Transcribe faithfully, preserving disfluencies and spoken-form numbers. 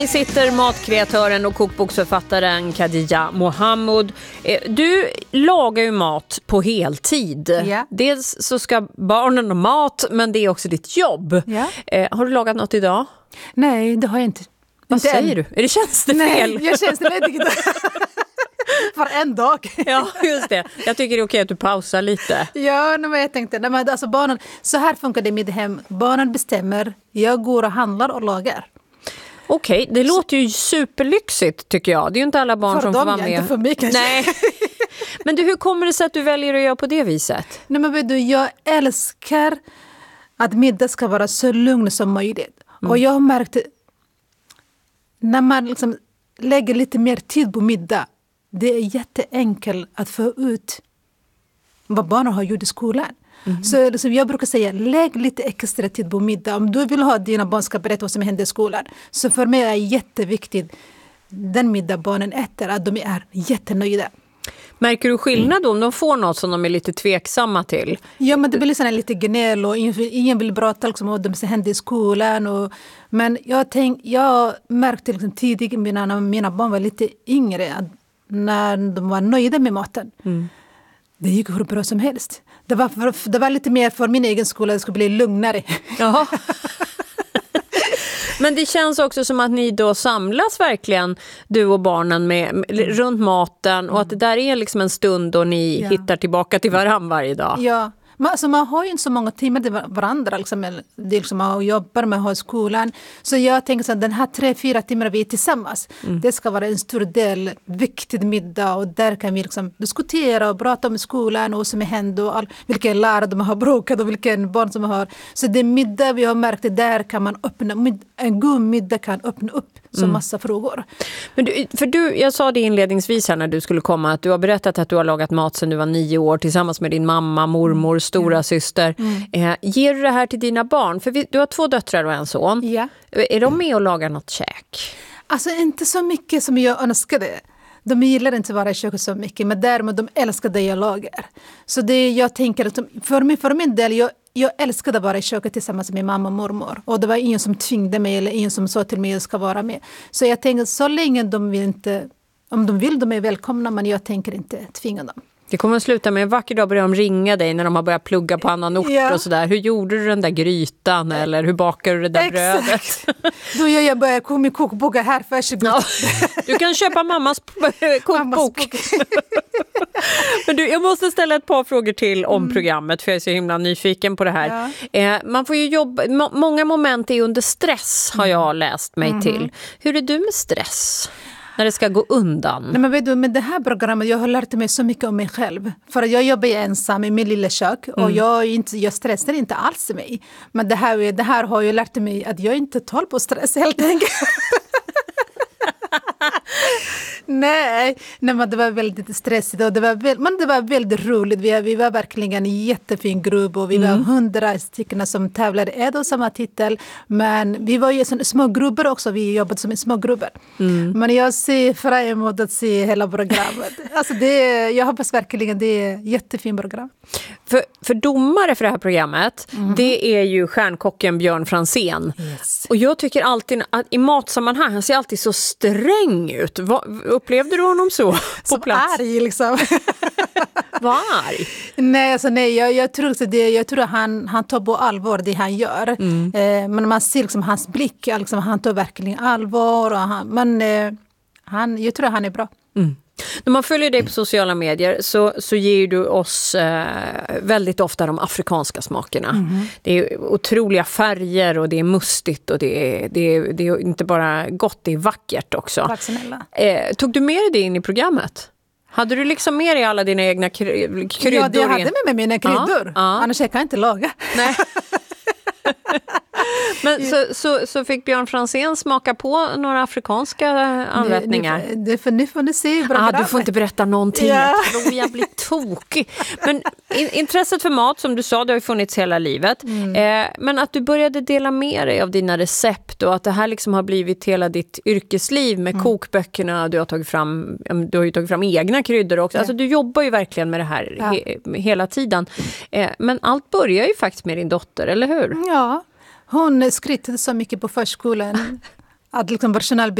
Vi sitter matkreatören och kokboksförfattaren Khadija Mohamud. Du lagar ju mat på heltid. Ja. Dels så ska barnen ha mat, men det är också ditt jobb. Ja. Har du lagat något idag? Nej, det har jag inte. Vad inte säger än. du? Är det tjänstefel? Nej, jag tjänsteledig idag. För en dag. Ja, just det. Jag tycker det är okej att du pausar lite. Ja, men jag tänkte, nej, men alltså barnen, så här funkar det i mitt hem. Barnen bestämmer, jag går och handlar och lagar. Okej, det låter ju superlyxigt tycker jag. Det är ju inte alla barn för som dem, får vara ja, med. Inte för mig kanske. Nej. Men du, hur kommer det sig att du väljer att göra på det viset? Nej, men vet du, jag älskar att middag ska vara så lugn som möjligt. Mm. Och jag har märkt, när man liksom lägger lite mer tid på middag, det är jätteenkelt att få ut vad barnen har gjort i skolan. Mm. Så liksom, jag brukar säga, lägg lite extra tid på middag. Om du vill ha att dina barn ska berätta vad som händer i skolan. Så för mig är det jätteviktigt, den middag barnen äter, att de är jättenöjda. Märker du skillnad om de får något som de är lite tveksamma till? Ja, men det blir liksom lite gnäll och ingen vill prata liksom, om vad som händer i skolan. Och, men jag, tänk, jag märkte liksom, tidigt när mina barn var lite yngre, att när de var nöjda med maten. Mm. Det gick hur bra som helst. Det var, för, det var lite mer för min egen skola, det skulle bli lugnare. Jaha. Men det känns också som att ni då samlas verkligen, du och barnen, med, med mm. runt maten. Och att det där är liksom en stund då ni ja. hittar tillbaka till varann varje dag. Ja. Man, alltså man har ju inte så många timmar till varandra. Liksom, det är liksom man jobbar med att ha skolan. Så jag tänker att den här tre, fyra timmar vi är tillsammans. Mm. Det ska vara en stor del, viktig middag. Och där kan vi liksom diskutera och prata om skolan och vad som händer. Och all, vilken lärare de har bråkat och vilken barn som har. Så det middag vi har märkt, där kan man öppna. En god middag kan öppna upp så mm. massa frågor. Men du, för du, jag sa det inledningsvis här när du skulle komma, att du har berättat att du har lagat mat sedan du var nio år tillsammans med din mamma, mormor, stora mm. syster. Mm. Eh, ger du det här till dina barn? För vi, du har två döttrar och en son. Ja. Är de med och lagar något käk? Alltså inte så mycket som jag önskade. De gillar inte att vara i köket så mycket, men däremot de älskar det jag lagar. Så det jag tänker att för, mig, för min del, jag, jag älskade att vara i köket tillsammans med mamma och mormor. Och det var ingen som tvingade mig eller ingen som sa till mig att jag ska vara med. Så jag tänker så länge de vill inte, om de vill, de är välkomna, men jag tänker inte tvinga dem. Det kommer att sluta med en vacker dag börjar de ringa dig när de har börjat plugga på annan ort ja. och sådär. Hur gjorde du den där grytan eller hur bakar du det där Exakt. brödet? Då gör jag bara kom min kokbok här, varsågod. Ja. Du kan köpa mammas kokbok. Men du, jag måste ställa ett par frågor till om mm. programmet för jag är så himla nyfiken på det här. Ja. Eh, man får ju jobba, må, många moment är under stress har jag läst mig mm. till. Hur är du med stress? När det ska gå undan. Nej, men vet du, med det här programmet jag har lärt mig så mycket om mig själv. För jag jobbar ensam i min lilla kök. Och mm. jag, inte, jag stressar inte alls mig. Men det här, det här har jag lärt mig att jag inte tål på stress helt enkelt. Nej, nej, men det var väldigt stressigt och det var, väl, men det var väldigt roligt. Vi, vi var verkligen en jättefin grupp och vi mm. var hundra stycken som tävlade ett och samma titel. Men vi var ju såna små grupper också, vi jobbade som små grupper. Mm. Men jag ser fram emot att se hela programmet. Alltså det, jag hoppas verkligen det är ett jättefint program. För, för domare för det här programmet, mm. det är ju stjärnkocken Björn Franzén. Yes. Och jag tycker alltid att i matsammanhang, han ser alltid så sträng ut. Vad, upplevde du honom så på som plats? Arg liksom. Vad arg? Nej, alltså, nej jag, jag tror att det, jag tror att han, han tar på allvar det han gör. Mm. Eh, men man ser liksom hans blick, liksom, han tar verkligen allvar. Och han, men eh, han, jag tror att han är bra. Mm. När man följer dig på sociala medier så, så ger du oss eh, väldigt ofta de afrikanska smakerna. Mm. Det är otroliga färger och det är mustigt och det är, det är, det är inte bara gott, det är vackert också. Tack snälla. Eh, tog du med dig det in i programmet? Hade du liksom med dig alla dina egna kry- kryddor? Ja, jag hade med mig mina kryddor. Ja, ja. Annars jag kan inte laga. Nej. Men så, så, så fick Björn Franzén smaka på några afrikanska anrättningar? Nu, nu, nu, nu får ni se. Ah, du får inte berätta någonting. Ja. Jag tror jag blir tokig. Men in, intresset för mat, som du sa, det har ju funnits hela livet. Mm. Eh, men att du började dela med dig av dina recept och att det här liksom har blivit hela ditt yrkesliv med mm. kokböckerna. Du har tagit fram, du har ju tagit fram egna kryddor också. Ja. Alltså du jobbar ju verkligen med det här ja. he, hela tiden. Eh, men allt börjar ju faktiskt med din dotter, eller hur? Ja. Hon skryttade så mycket på förskolan. att liksom personal